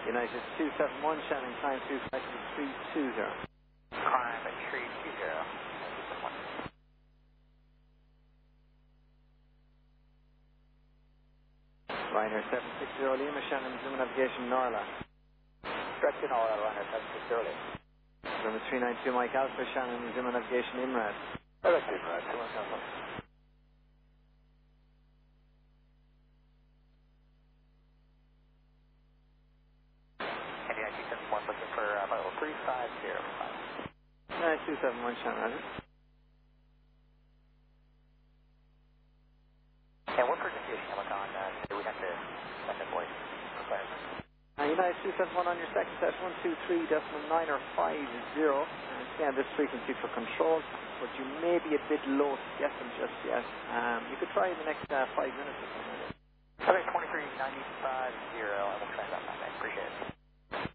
United 271, Shannon, climb 320. Climb at 320. Ryanair 760 Lima, Shannon, Zoom navigation Norla. Stretch in all Ryanair 760 Lima. Number 392 Mike Alpha, Shannon, Zoom navigation Imrad. That's Imrad, come on, come on. And United 271 looking for level 350. United 271, Shannon, Roger. And what presentation Helicon do we have to send a voice for clarity? United 271 on your second test, 123.9 or 50. Scan this frequency for control, but you may be a bit low to get them just yet. You could try in the next 5 minutes or something. Okay, 23.950.